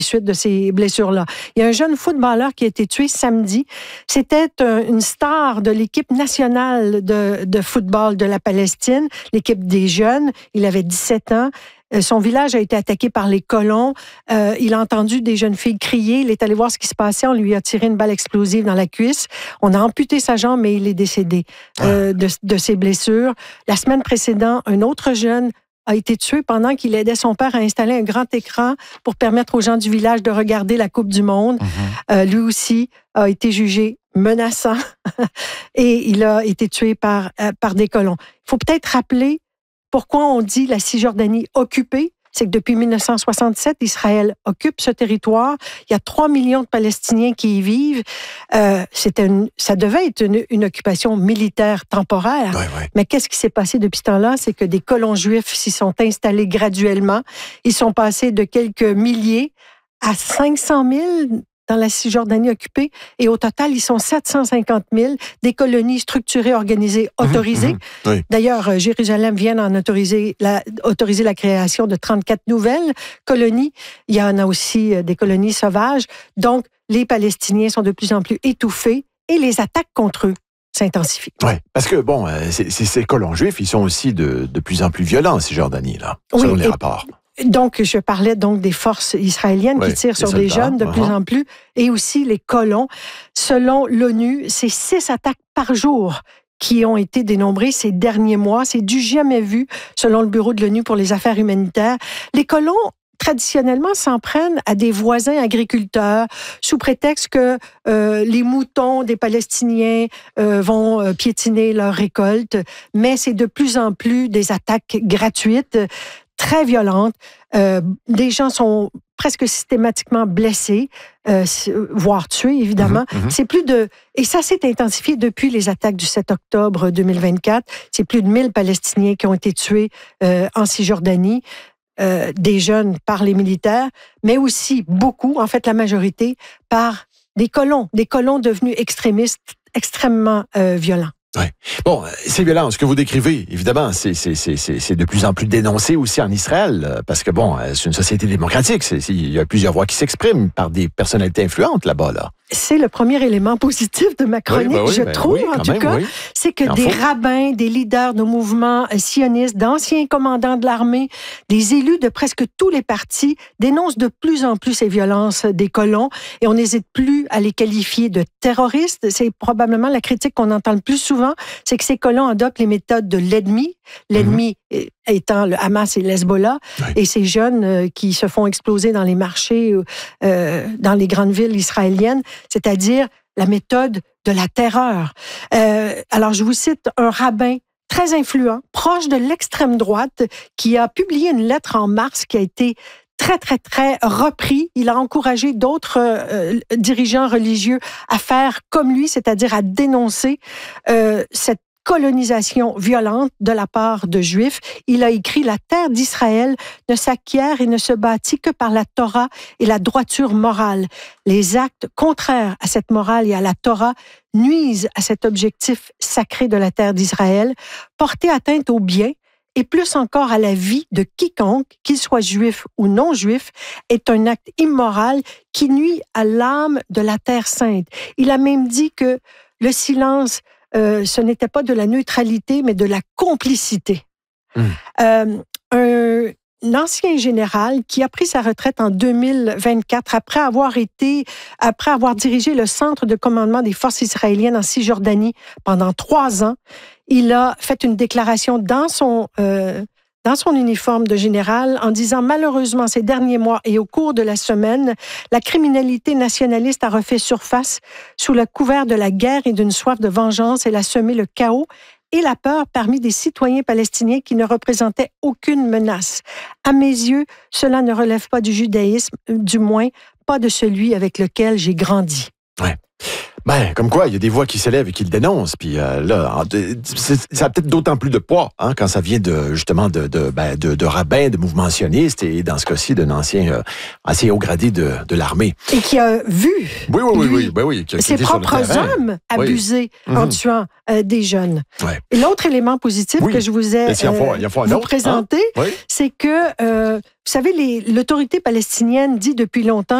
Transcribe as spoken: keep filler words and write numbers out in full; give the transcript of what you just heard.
suite de ces blessures-là. Il y a un jeune footballeur qui a été tué samedi. C'était un, une star de l'équipe nationale de, de football de la Palestine, l'équipe des jeunes. Il avait dix-sept ans. Son village a été attaqué par les colons. Euh, il a entendu des jeunes filles crier. Il est allé voir ce qui se passait. On lui a tiré une balle explosive dans la cuisse. On a amputé sa jambe, mais il est décédé euh, de, de ses blessures. La semaine précédente, un autre jeune a été tué pendant qu'il aidait son père à installer un grand écran pour permettre aux gens du village de regarder la Coupe du Monde. Mm-hmm. Euh, lui aussi a été jugé menaçant et il a été tué par, euh, par des colons. Il faut peut-être rappeler pourquoi on dit la Cisjordanie occupée. C'est que depuis mille neuf cent soixante-sept, Israël occupe ce territoire. Il y a trois millions de Palestiniens qui y vivent. Euh, c'était une, ça devait être une, une occupation militaire temporaire. Ouais, ouais. Mais qu'est-ce qui s'est passé depuis ce temps-là? C'est que des colons juifs s'y sont installés graduellement. Ils sont passés de quelques milliers à cinq cent mille dans la Cisjordanie occupée. Et au total, ils sont sept cent cinquante mille, des colonies structurées, organisées, autorisées. Mmh, mmh, oui. D'ailleurs, Jérusalem vient d'en autoriser la, autoriser la création de trente-quatre nouvelles colonies. Il y en a aussi des colonies sauvages. Donc, les Palestiniens sont de plus en plus étouffés et les attaques contre eux s'intensifient. Oui, parce que, bon, c'est, c'est, ces colons juifs, ils sont aussi de, de plus en plus violents en Cisjordanie, là, selon oui, les et, rapports. Donc, je parlais donc des forces israéliennes oui, qui tirent sur soldats, des jeunes de uh-huh. plus en plus, et aussi les colons. Selon l'ONU, c'est six attaques par jour qui ont été dénombrées ces derniers mois. C'est du jamais vu, selon le Bureau de l'ONU pour les affaires humanitaires. Les colons traditionnellement s'en prennent à des voisins agriculteurs sous prétexte que euh, les moutons des Palestiniens euh, vont euh, piétiner leurs récoltes, mais c'est de plus en plus des attaques gratuites, très violentes. Euh, des gens sont presque systématiquement blessés, euh, voire tués, évidemment. Mmh, mmh. C'est plus de... Et ça s'est intensifié depuis les attaques du sept octobre deux mille vingt-quatre. C'est plus de mille Palestiniens qui ont été tués euh, en Cisjordanie. Euh, des jeunes par les militaires, mais aussi beaucoup, en fait la majorité, par des colons, des colons devenus extrémistes, extrêmement euh, violents. Oui. Bon, ces violences que vous décrivez, évidemment, c'est, c'est, c'est, c'est de plus en plus dénoncé aussi en Israël, parce que, bon, c'est une société démocratique. C'est, c'est, il y a plusieurs voix qui s'expriment par des personnalités influentes là-bas, là. C'est le premier élément positif de ma chronique, oui, bah oui, je ben trouve, oui, en tout même, cas. Oui. C'est que des faut. rabbins, des leaders de mouvements sionistes, d'anciens commandants de l'armée, des élus de presque tous les partis dénoncent de plus en plus ces violences des colons et on n'hésite plus à les qualifier de terroristes. C'est probablement la critique qu'on entend le plus souvent, c'est que ces colons adoptent les méthodes de l'ennemi, l'ennemi mm-hmm. étant le Hamas et l'Hezbollah, oui. et ces jeunes euh, qui se font exploser dans les marchés, euh, dans les grandes villes israéliennes, c'est-à-dire la méthode de la terreur. Euh, alors, je vous cite un rabbin très influent, proche de l'extrême droite, qui a publié une lettre en mars qui a été très, très, très repris. Il a encouragé d'autres euh, dirigeants religieux à faire comme lui, c'est-à-dire à dénoncer euh, cette colonisation violente de la part de Juifs. Il a écrit « La terre d'Israël ne s'acquiert et ne se bâtit que par la Torah et la droiture morale. Les actes contraires à cette morale et à la Torah nuisent à cet objectif sacré de la terre d'Israël. Porter atteinte au bien et plus encore à la vie de quiconque, qu'il soit juif ou non juif, est un acte immoral qui nuit à l'âme de la terre sainte. » Il a même dit que le silence Euh, ce n'était pas de la neutralité, mais de la complicité. Mmh. Euh, un, un ancien général qui a pris sa retraite en deux mille vingt-quatre après avoir été, après avoir dirigé le centre de commandement des forces israéliennes en Cisjordanie pendant trois ans, il a fait une déclaration dans son euh, dans son uniforme de général en disant « Malheureusement, ces derniers mois et au cours de la semaine, la criminalité nationaliste a refait surface sous le couvert de la guerre et d'une soif de vengeance. Elle a semé le chaos et la peur parmi des citoyens palestiniens qui ne représentaient aucune menace. À mes yeux, cela ne relève pas du judaïsme, du moins pas de celui avec lequel j'ai grandi. » Ouais. Ben, comme quoi, il y a des voix qui s'élèvent et qui le dénoncent. Puis euh, là, ça a peut-être d'autant plus de poids hein, quand ça vient de justement de de, ben, de de rabbins, de mouvements sionistes et dans ce cas-ci d'un ancien euh, ancien haut gradé de, de l'armée. Et qui a vu oui, oui, oui, lui, oui, ben oui, qui a, qui ses propres hommes abuser oui. en mm-hmm. tuant euh, des jeunes. Ouais. Et l'autre élément positif oui. que je vous ai euh, faut, il faut vous présenté, hein? oui. c'est que euh, vous savez, les, l'autorité palestinienne dit depuis longtemps